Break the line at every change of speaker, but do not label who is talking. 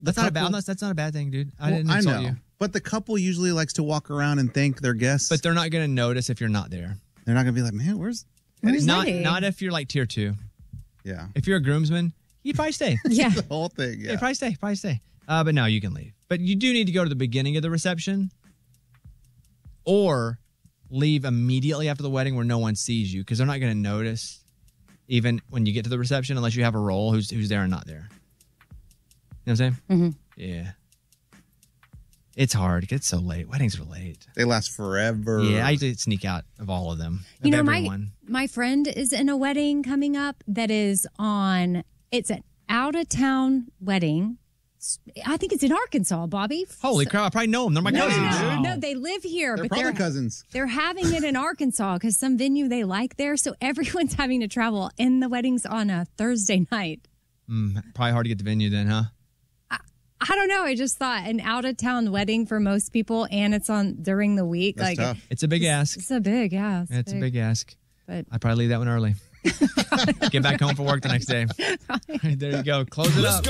That's not a bad. That's not a bad thing, dude. I didn't insult you.
But the couple usually likes to walk around and thank their guests.
But they're not going to notice if you're not there.
They're not going to be like, man, where's
not if you're like tier 2.
Yeah.
If you're a groomsman, you probably stay.
Yeah.
The whole thing. Yeah.
Probably stay. But no, you can leave. But you do need to go to the beginning of the reception, or leave immediately after the wedding where no one sees you, because they're not going to notice even when you get to the reception unless you have a role who's there and not there. You know what I'm saying?
Mm-hmm.
Yeah. It's hard. It gets so late. Weddings are late.
They last forever.
Yeah, I did sneak out of all of them.
You know, my friend is in a wedding coming up that is it's an out-of-town wedding. I think it's in Arkansas, Bobby.
Holy crap, I probably know them. They're my cousins. Dude.
No, they live here.
They're probably cousins.
They're having it in Arkansas because some venue they like there. So everyone's having to travel, and the wedding's on a Thursday night.
Probably hard to get the venue then, huh?
I don't know. I just thought an out-of-town wedding for most people, and it's on during the week.
That's tough.
It's a big ask.
It's a big ask.
But I'd probably leave that one early. Get back home for work the next day. There you go. Close it up.